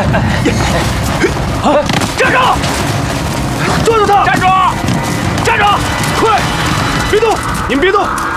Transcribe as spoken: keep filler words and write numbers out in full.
站住！抓住他！站住！站住！快，别动！你们别动！